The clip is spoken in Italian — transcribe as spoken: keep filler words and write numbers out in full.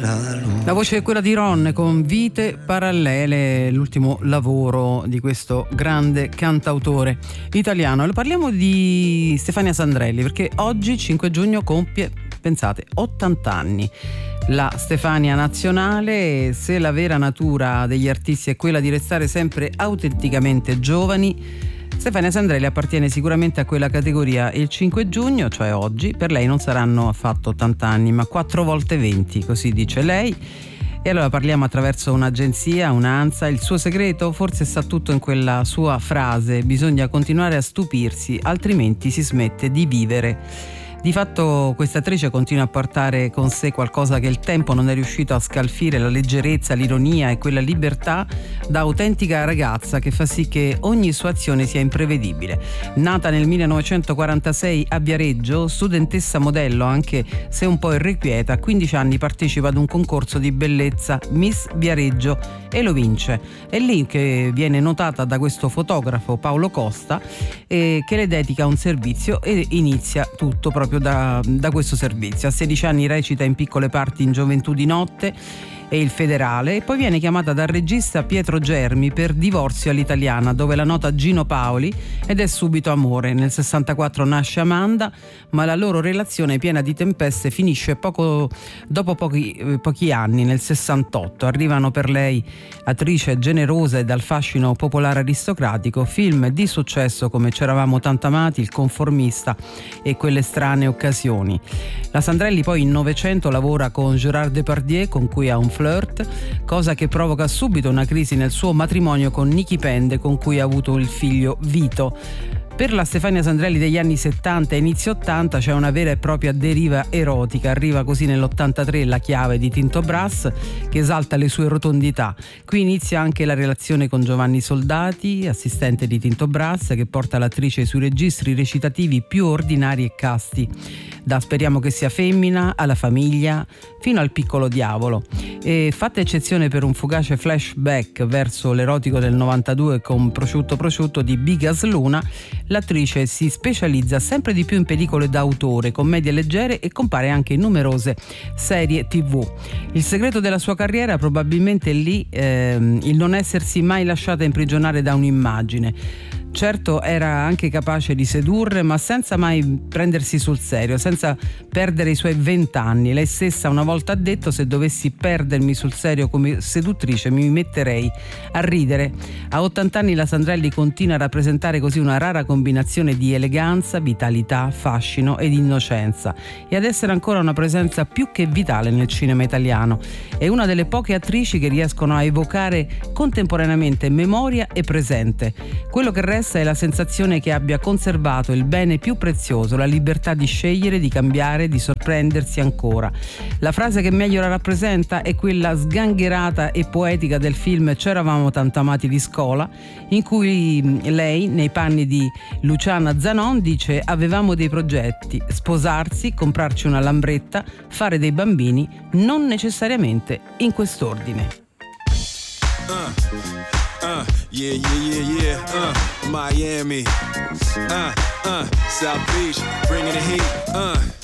la luce. La voce è quella di Ron con Vite Parallele, l'ultimo lavoro di questo grande cantautore italiano. E parliamo di Stefania Sandrelli perché oggi, cinque giugno, compie, pensate, ottanta anni. La Stefania nazionale. Se la vera natura degli artisti è quella di restare sempre autenticamente giovani, Stefania Sandrelli appartiene sicuramente a quella categoria. Il cinque giugno, cioè oggi, per lei non saranno affatto ottanta anni, ma quattro volte venti, così dice lei. E allora parliamo attraverso un'agenzia, un'ANSA. Il suo segreto forse sta tutto in quella sua frase: bisogna continuare a stupirsi, altrimenti si smette di vivere. Di fatto questa attrice continua a portare con sé qualcosa che il tempo non è riuscito a scalfire: la leggerezza, l'ironia e quella libertà da autentica ragazza che fa sì che ogni sua azione sia imprevedibile. Nata nel millenovecentoquarantasei a Viareggio, studentessa modello anche se un po' irrequieta, a quindici anni partecipa ad un concorso di bellezza Miss Viareggio e lo vince. È lì che viene notata da questo fotografo Paolo Costa, eh, che le dedica un servizio e inizia tutto proprio Da, da questo servizio. A sedici anni recita in piccole parti in Gioventù di notte e Il Federale, e poi viene chiamata dal regista Pietro Germi per Divorzio all'italiana, dove la nota Gino Paoli, ed è subito amore. Nel sessantaquattro nasce Amanda, ma la loro relazione piena di tempeste finisce poco dopo pochi, pochi anni. Nel sessantotto arrivano per lei, attrice generosa e dal fascino popolare aristocratico, film di successo come C'eravamo tanto amati, Il conformista e Quelle strane occasioni. La Sandrelli poi in Novecento lavora con Gérard Depardieu, con cui ha un flirt, cosa che provoca subito una crisi nel suo matrimonio con Nicky Pende, con cui ha avuto il figlio Vito. Per la Stefania Sandrelli degli anni settanta e inizio ottanta c'è una vera e propria deriva erotica. Arriva così nell'ottantatré La chiave di Tinto Brass, che esalta le sue rotondità. Qui inizia anche la relazione con Giovanni Soldati, assistente di Tinto Brass, che porta l'attrice sui registri recitativi più ordinari e casti, da Speriamo che sia femmina alla Famiglia fino al Piccolo diavolo. E fatta eccezione per un fugace flashback verso l'erotico del novantadue con Prosciutto prosciutto di Bigas Luna, l'attrice si specializza sempre di più in pellicole d'autore, commedie leggere, e compare anche in numerose serie tivù. Il segreto della sua carriera probabilmente è lì, ehm, il non essersi mai lasciata imprigionare da un'immagine. Certo, era anche capace di sedurre, ma senza mai prendersi sul serio, senza perdere i suoi vent'anni. Lei stessa una volta ha detto: se dovessi perdermi sul serio come seduttrice mi metterei a ridere. A ottanta anni la Sandrelli continua a rappresentare così una rara combinazione di eleganza, vitalità, fascino ed innocenza, e ad essere ancora una presenza più che vitale nel cinema italiano. È una delle poche attrici che riescono a evocare contemporaneamente memoria e presente. Quello che resta è la sensazione che abbia conservato il bene più prezioso, la libertà di scegliere, di cambiare, di sorprendersi ancora. La frase che meglio la rappresenta è quella sgangherata e poetica del film C'eravamo tanto amati di Scola, in cui lei, nei panni di Luciana Zanon, dice: avevamo dei progetti, sposarsi, comprarci una lambretta, fare dei bambini, non necessariamente in quest'ordine. Uh. Uh, yeah, yeah, yeah, yeah, uh, Miami, uh, uh, South Beach, bringing the heat, uh.